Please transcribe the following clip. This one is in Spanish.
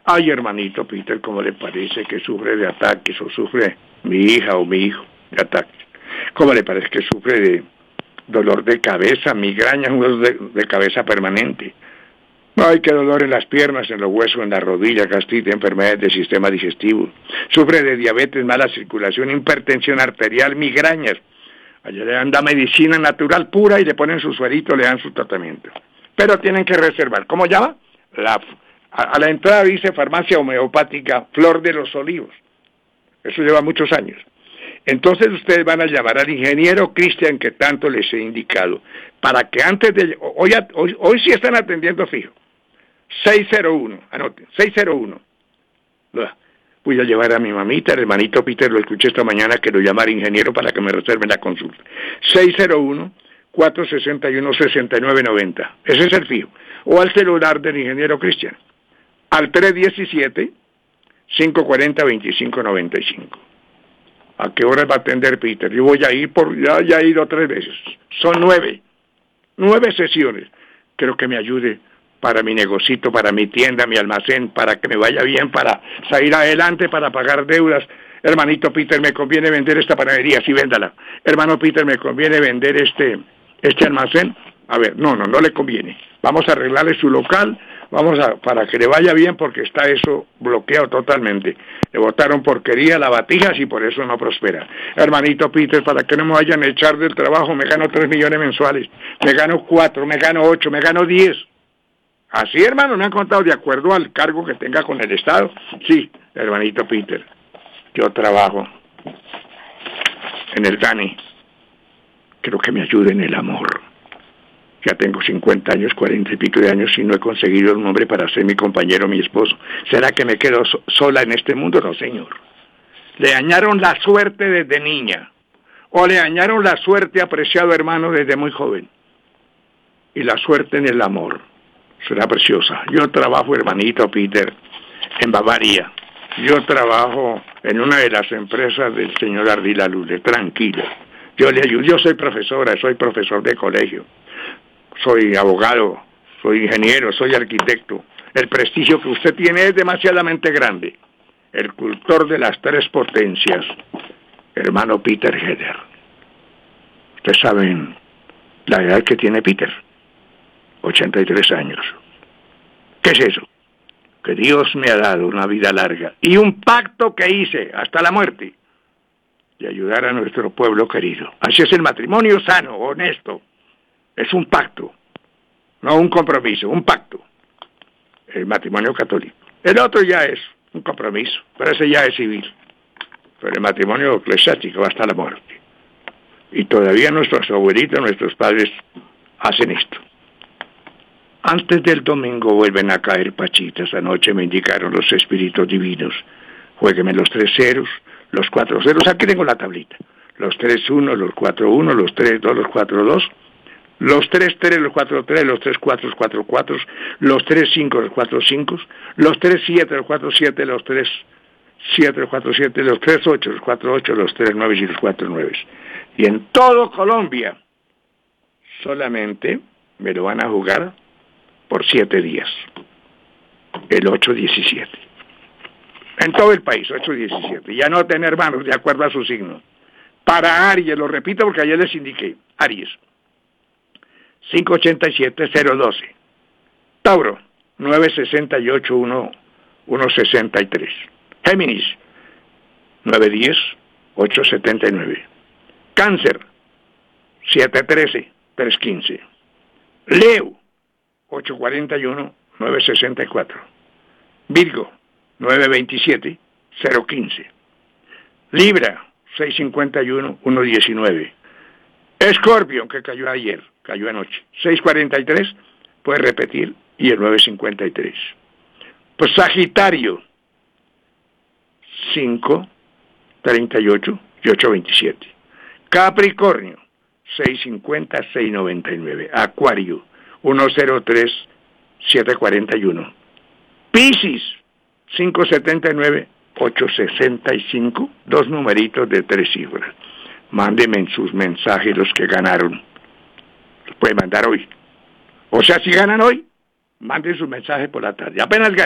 Ay, hermanito Peter, ¿cómo le parece que sufre de ataques o sufre mi hija o mi hijo de ataques? ¿Cómo le parece que sufre de dolor de cabeza, migrañas, un dolor de cabeza permanente? Ay, qué dolor en las piernas, en los huesos, en la rodilla, gastritis, enfermedades del sistema digestivo. Sufre de diabetes, mala circulación, hipertensión arterial, migrañas. Allá le dan medicina natural pura y le ponen su suerito, le dan su tratamiento. Pero tienen que reservar. ¿Cómo llama? A la entrada dice farmacia homeopática Flor de los Olivos. Eso lleva muchos años. Entonces ustedes van a llamar al ingeniero Cristian que tanto les he indicado, para que antes de... Hoy sí están atendiendo fijo. 601, anoten, 601. Voy a llevar a mi mamita, el hermanito Peter, lo escuché esta mañana, que lo llamara ingeniero para que me reserven la consulta. 601-461-6990. Ese es el fijo. O al celular del ingeniero Cristian. Al 317-540-2595. ¿A qué hora va a atender Peter? Yo voy a ir ya he ido 3 veces. Son 9 sesiones. Creo que me ayude para mi negocito, para mi tienda, mi almacén, para que me vaya bien, para salir adelante, para pagar deudas. Hermanito Peter, me conviene vender esta panadería, sí, véndala. Hermano Peter, me conviene vender este almacén. A ver, no le conviene. Vamos a arreglarle su local, para que le vaya bien, porque está eso bloqueado totalmente. Le botaron porquería, lavatijas, y por eso no prospera. Hermanito Peter, para que no me vayan a echar del trabajo, me gano 3 millones mensuales, me gano 4, me gano 8, me gano 10. Así, hermano, me han contado, de acuerdo al cargo que tenga con el Estado. Sí, hermanito Peter, yo trabajo en el DANI. Creo que me ayude en el amor. Ya tengo 50 años, 40 y pico de años, y no he conseguido un hombre para ser mi compañero, mi esposo. ¿Será que me quedo sola en este mundo? No, señor. Le dañaron la suerte desde niña, o le dañaron la suerte, apreciado hermano, desde muy joven. Y la suerte en el amor será preciosa. Yo trabajo, hermanito Peter, en Bavaria. Yo trabajo en una de las empresas del señor Ardila Lule, tranquilo. Yo le ayudo, yo soy profesora, soy profesor de colegio, soy abogado, soy ingeniero, soy arquitecto. El prestigio que usted tiene es demasiadamente grande. El cultor de las 3 potencias, hermano Peter Heder. Ustedes saben la edad que tiene Peter. 83 años. ¿Qué es eso? Que Dios me ha dado una vida larga y un pacto que hice hasta la muerte de ayudar a nuestro pueblo querido. Así es el matrimonio sano, honesto. Es un pacto, no un compromiso, un pacto. El matrimonio católico. El otro ya es un compromiso, pero ese ya es civil. Pero el matrimonio eclesiástico va hasta la muerte. Y todavía nuestros abuelitos, nuestros padres hacen esto. Antes del domingo vuelven a caer pachitas. Anoche me indicaron los espíritus divinos. Juégueme los 3 ceros, los 4 ceros. Aquí tengo la tablita. Los 3-1, los 4-1, los 3-2, los 4-2, los 3-3, los 4-3, los 3-4, los 4-4, los 3-5, los 4-5, los 3-7, los 4-7, los 3-7, los 4-7, los 3-8, los 4-8, los 3-9 y los 4-9. Y en todo Colombia solamente me lo van a jugar por 7 días, el 8-17. En todo el país, 8-17. Ya no tener hermanos, de acuerdo a su signo. Para Aries, lo repito porque ayer les indiqué, Aries, 587-012. Tauro, 968-163. Géminis, 910-879. Cáncer, 713-315. Leo, 841-964. Virgo, 927-015. Libra, 651-119. Escorpio, que cayó ayer, cayó anoche, 643, puede repetir, y el 953. Pues Sagitario, 538 y 827. Capricornio, 650-699. Acuario, 103-741. Piscis, 579-865, 2 numeritos de 3 cifras. Mándenme en sus mensajes los que ganaron. Los pueden mandar hoy. O sea, si ganan hoy, manden sus mensajes por la tarde. Apenas